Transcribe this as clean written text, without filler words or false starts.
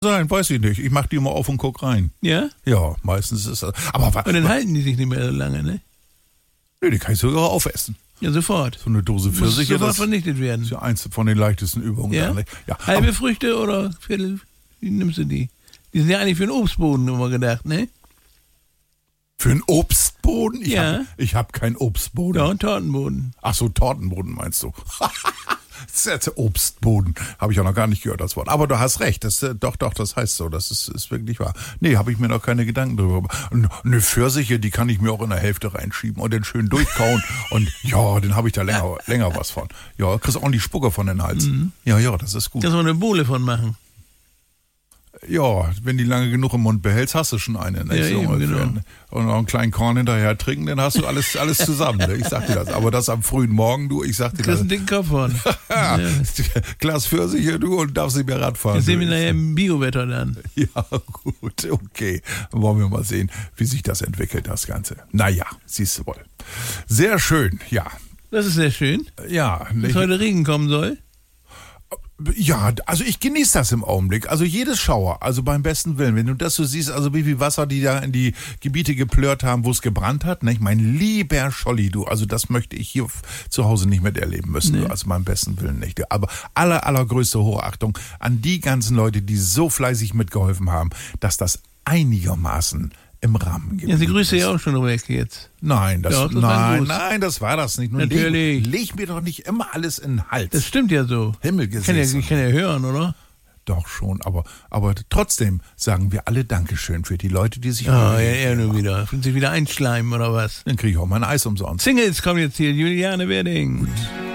sein, weiß ich nicht. Ich mach die immer auf und guck rein. Ja? Ja, meistens ist das. Aber Und dann halten die sich nicht mehr so lange, ne? nee, die kann ich sogar aufessen. Ja, sofort. So eine Dose Muss Pfirsiche, sofort das vernichtet werden. ist ja eins von den leichtesten Übungen. Ja? Da, nicht? Ja. Halbe Früchte oder Viertel? Wie nimmst du die? Die sind ja eigentlich für den Obstboden immer gedacht, ne? Für einen Obstboden? Ja. Ich hab keinen Obstboden. Ja, und Tortenboden. Ach so, Tortenboden meinst du? Das ist ja Obstboden. Habe ich auch noch gar nicht gehört, das Wort. Aber du hast recht. Doch, das heißt so. Das ist wirklich wahr. Nee, habe ich mir noch keine Gedanken drüber gemacht. Eine Pfirsiche, die kann ich mir auch in der Hälfte reinschieben und den schön durchkauen. Und ja, den habe ich da länger was von. Ja, kriegst auch die Spucke von den Hals. Mhm. Ja, das ist gut. Da soll eine Bohle von machen. Ja, wenn die lange genug im Mund behältst, hast du schon eine. Ne? Ja, So eben, ungefähr. genau. Und noch einen kleinen Korn hinterher trinken, dann hast du alles zusammen. Ne? Ich sag dir das. Aber das am frühen Morgen, du, ich sag dir Du kriegst das. einen dicken Kopf von. Ja. Glas Pfirsiche, du, und darfst nicht mehr Radfahren. Das sehen wir Du. nachher im Biowetter dann. Ja, gut, okay. Dann wollen wir mal sehen, wie sich das entwickelt, das Ganze. Naja, siehst du wohl. Sehr schön, ja. Das ist sehr schön, Ja, dass heute Regen kommen soll. ja, also ich genieße das im Augenblick. Also jedes Schauer, also beim besten Willen. Wenn du das so siehst, also wie viel Wasser die da in die Gebiete geplört haben, wo es gebrannt hat, nicht? Mein lieber Scholli, du, also das möchte ich hier zu Hause nicht miterleben müssen. Nee. Du, also beim besten Willen nicht. Aber allergrößte Hochachtung an die ganzen Leute, die so fleißig mitgeholfen haben, dass das einigermaßen im Rahmen geblieben Ja, sie grüße ist. ja auch schon weg jetzt. Nein, Ja, das war ein Gruß. das war das nicht. Nun Natürlich. Leg mir doch nicht immer alles in den Hals. Das stimmt ja so. Himmelgesäß. Ich kann ja hören, oder? Doch schon, aber trotzdem sagen wir alle Dankeschön für die Leute, die sich Ah, Mühe ja, gegeben er nur haben. wieder. Fühlt sich wieder einschleimen, oder was? Dann kriege ich auch mein Eis umsonst. Singles kommen jetzt hier. Juliane Werding.